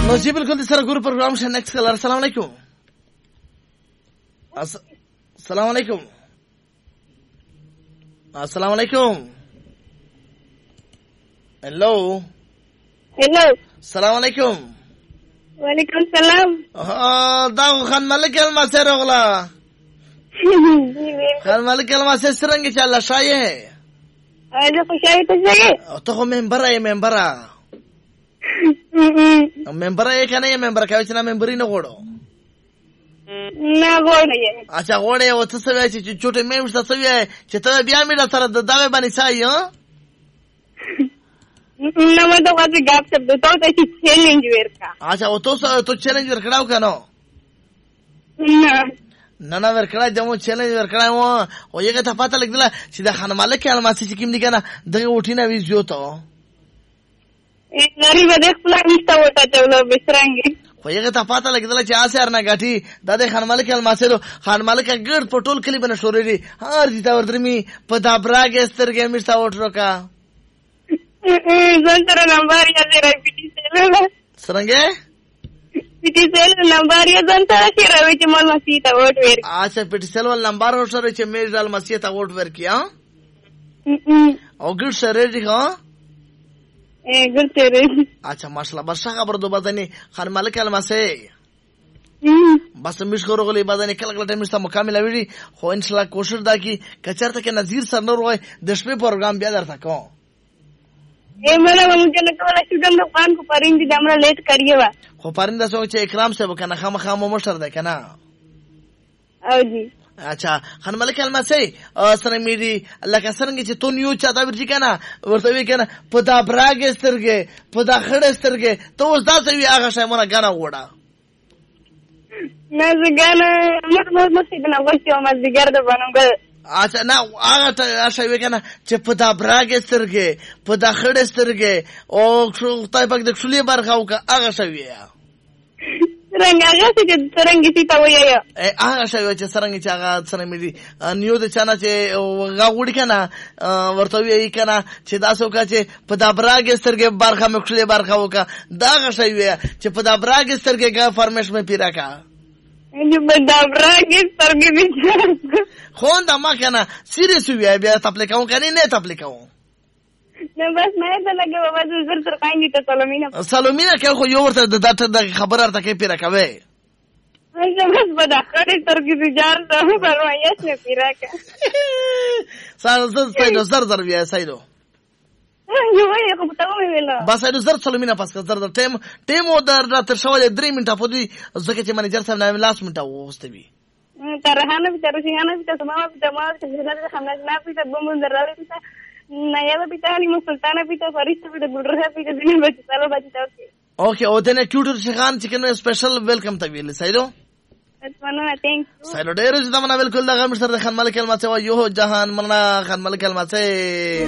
نو جی بالکل د سره ګور پروګرام شه نیکست کلر. السلام علیکم. السلام علیکم. السلام علیکم. Hello hello السلام علیکم. वालेकुम सलाम. دا خان ملک الماسه رغلا خان ملک الماسه سرنګ چې الله شایه اجه خوشاله ته ته ممبر یې ممبر یې کنه یې ممبر کوي چې نه ممبري نه غوړو نه غوړې. اچھا غوړې او څه سوي چې چوټه مې وسته سوي چې ته بیا مې سره د داوی باندې سای نه مې دا وځي ګاب څه د ته چې چیلنج ورکا. اچھا او تو چیلنج ورکړاو کنه نه ورکړای دمو چیلنج ورکړای مو او یګه ته پته لګیدله چې د خان مالک الماسي چې کوم دي کنه دغه وټینه ویزیو ته غریب د خپل میستا وټا چولو بسرانګي خو یګه ته پته لګیدله چې اسر نه غټي د خان مالک الماسي خان مالک ګړ پټول کلی بنه شوري هر دي تا ورترمي په دا براګ سترګې میستا وټروکا زنتر نمبر یا زیرا پیټی سیلو سرنګه پیټی سیلو نمبر یا زنتر شیرا وچ مال مسیح ته وټ ور. اچھا پیټی سیلو نمبر ورسره چې میز دل مسیح ته وټ ورکیا او ګړ سره دی ها ګړ سره. اچھا ماشاءالله بس خبر دو بدني خان مالک الماسي بس مش غوړغلې بدني کله کله ټیم سره مکمل ویلي خو ان شاء الله کوشش دا کی کچرته کې نذیر سر نور وای د شپې پروګرام بیا درته کوم मेरा मुझे ना कोला स्टूडेंट दुकान को परिंदी हमरा लेट करिए बा خو پرنده سو چې اکرام صاحب کنه خامخا مو مشر ده کنه او جی. اچھا خان ملک الماسي سره میری لکه څنګه چې تو نیو چاته ورځي کنه ورته وی کنه په دا براګ سترګې په دا خړ سترګې ته اوس دا څه وی هغه شای مونږه غاڼه وړه نه زګانه مت مسیدنا غوښتي او مزګر ده بنوګل. اچھا نه هغه ته شای وی کنه چې په دا براګ سترګې په دا خړ سترګې او خدای پاک د خولي برخه او هغه شای وی رنګ هغه چې څنګه چې تا وایي هغه شای چې څنګه چې هغه څنګه مې نیو د چانه چې غوړی کنه ورته وی کنه چې دا څوک چې په دا براګ سترګې برخه مې خولي برخه وکا دا هغه شای وی چې په دا براګ سترګې کا فرمایش مې پیرا کا جو بدا براګ سترګې دې خون دا ما کنه سیریس وی بیا تپلیکاو کنه نه تپلیکاو نه بس مې ته لګه بابا زر تر قاینې ته سلومینا کې خو یو ورته د ډاکټر د خبر ارته کې پیرا کوي اځه بس بدا خړې ترګې دې جار ته فرمایش نه پیرا کا سایدو زر بیا سایدو یو یې خو ته مې ویلا بس سایدو زر سلومینا پس زر ټیم او در تر شوال 3 منټه پدې ځکه چې منیجر صاحب نه لاس منټه وستوي ترهانه به ترشيانه به سما به تمام چې خمنه نه پیته بمون دراوي پیته نایبه پیته علي سلطانه پیته فرشته پیته ګلره پیته دې به چلو بچی تاسو اوکي او دنه ټوټر شخان چې کنه سپیشل ویلکم ته ویل سایلو اتمنى ثانك يو سایلو ډېر چې دا منه بالکل دا غمر سره خان ملک الماسي او یو جهان منه خان ملک الماسي